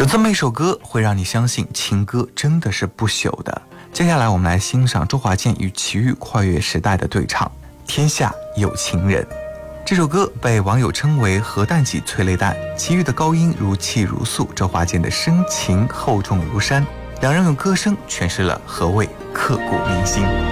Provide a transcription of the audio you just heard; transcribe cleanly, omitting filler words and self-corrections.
有这么一首歌会让你相信情歌真的是不朽的。接下来我们来欣赏周华健与齐豫跨越时代的对唱《天下有情人》。这首歌被网友称为核弹级催泪弹，齐豫的高音如泣如诉，周华健的深情厚重如山，两人用歌声诠释了何谓刻骨铭心。